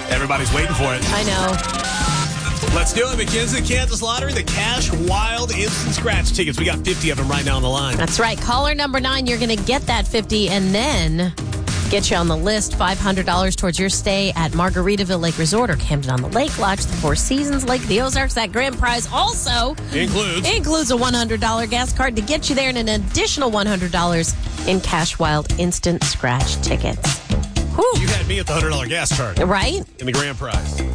Everybody's waiting for it. I know. Let's do it. McKenzie Kansas Lottery, the Cash Wild Instant Scratch tickets. We got 50 of them right now on the line. That's right. Caller number 9, you're going to get that 50 and then get you on the list. $500 towards your stay at Margaritaville Lake Resort or Camden on the Lake Lodge, the Four Seasons, Lake of the Ozarks. That grand prize also includes a $100 gas card to get you there and an additional $100 in Cash Wild Instant Scratch tickets. Whew. You had me at the $100 gas card. Right? In the grand prize.